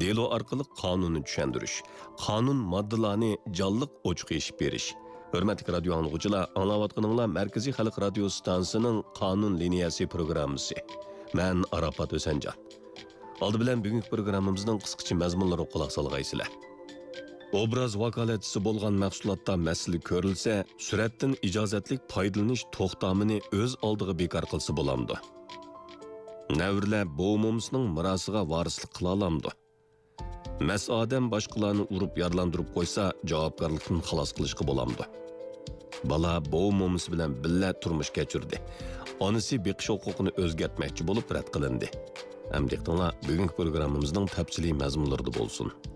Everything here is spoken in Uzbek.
delo orqali qonunni tushuntirish, qonun moddalarini jonliq ochiq eshib berish. Hörmətli radio anlıqçılar, anlayatqanınızlar Mərkəzi Xalq Radio Stansiyasının qanun liniyası proqramısı. Mən Arafat Ösəncan. Aldı bilən bugünkü proqramımızın qısqaça məzmunlarına qulaq salğaysızlar. Obraz vakolatchisi bo'lgan mahsulotda masala ko'rilsa, suratdan ijozatlik foydalanish to'xtamini o'z oldiga bekor qilsa bo'lamdi. Navrlar bo'mumsining mirosiga varislik qila olamdi. Mas odam boshqalarni urib yarlandirib qo'ysa, javobgarlikdan xalos qilishga bo'lamdi. Bala bo'mumsi bilan billa turmush kechirdi. Onasi beqish huquqini o'zgartmoqchi bo'lib rad qilindi. Hamdiqtinglar bugungi programmamizning tafsiliy mazmunlarida bo'lsin.